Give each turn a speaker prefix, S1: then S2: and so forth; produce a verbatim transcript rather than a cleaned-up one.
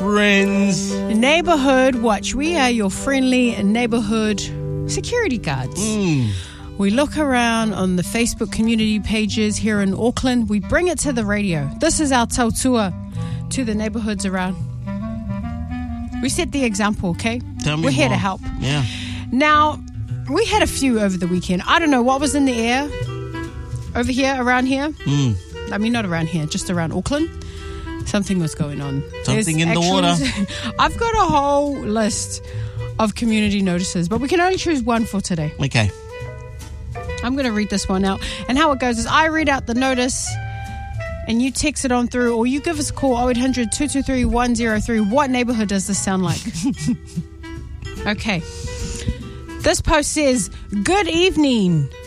S1: friends.
S2: Neighborhood Watch. We are your friendly neighborhood security guards.
S1: Mm.
S2: We look around on the Facebook community pages here in Auckland. We bring it to the radio. This is our tautua to the neighborhoods around. We set the example, okay?
S1: Tell me
S2: We're here
S1: more.
S2: to help.
S1: Yeah.
S2: Now, we had a few over the weekend. I don't know what was in the air over here, around here.
S1: Mm.
S2: I mean, not around here, just around Auckland. Something was going on.
S1: Something
S2: There's
S1: in the water.
S2: I've got a whole list of community notices, but we can only choose one for today.
S1: Okay.
S2: I'm going to read this one out. And how it goes is I read out the notice and you text it on through, or you give us a call, oh eight hundred, two two three, one oh three. What neighborhood does this sound like? Okay. This post says, good evening.